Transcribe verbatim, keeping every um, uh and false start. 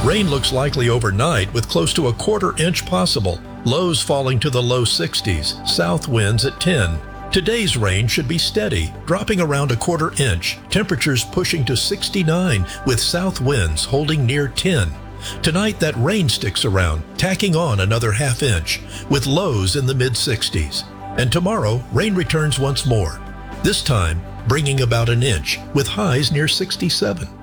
Rain looks likely overnight with close to a quarter inch possible. Lows falling to the low sixties, south winds at ten. Today's rain should be steady, dropping around a quarter inch. Temperatures pushing to sixty-nine with south winds holding near ten. Tonight that rain sticks around, tacking on another half inch with lows in the mid sixties. And tomorrow rain returns once more, this time bringing about an inch with highs near sixty-seven.